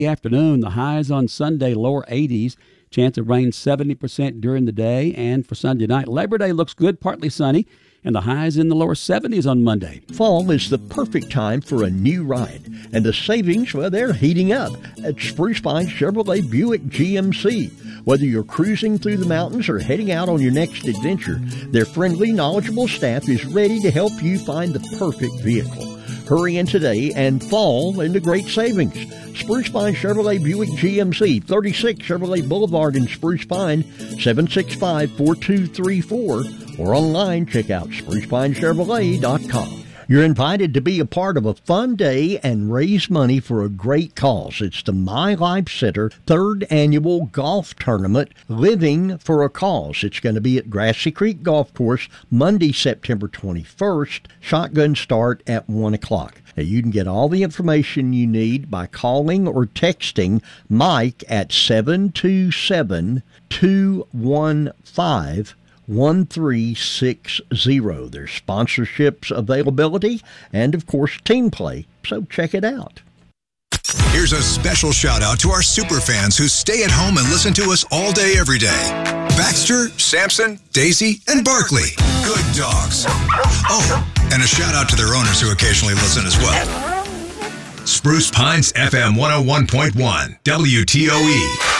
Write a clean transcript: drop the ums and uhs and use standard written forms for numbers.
Afternoon, the highs on Sunday, lower 80s. Chance of rain 70% during the day. And for Sunday night, Labor Day looks good, partly sunny, and the highs in the lower 70s on Monday. Fall is the perfect time for a new ride, and the savings, well, they're heating up at Spruce Pine Chevrolet Buick GMC. Whether you're cruising through the mountains or heading out on your next adventure, their friendly, knowledgeable staff is ready to help you find the perfect vehicle. Hurry in today and fall into great savings. Spruce Pine Chevrolet Buick GMC, 36 Chevrolet Boulevard in Spruce Pine, 765-4234, or online, check out sprucepinechevrolet.com. You're invited to be a part of a fun day and raise money for a great cause. It's the My Life Center 3rd Annual Golf Tournament, Living for a Cause. It's going to be at Grassy Creek Golf Course Monday, September 21st. Shotgun start at 1 o'clock. Now, you can get all the information you need by calling or texting Mike at 727-215-1360. There's sponsorships availability and, of course, team play. So check it out. Here's a special shout out to our super fans who stay at home and listen to us all day, every day. Baxter, Sampson, Daisy, and Barkley. Good dogs. Oh, and a shout out to their owners who occasionally listen as well. Spruce Pines FM 101.1 WTOE.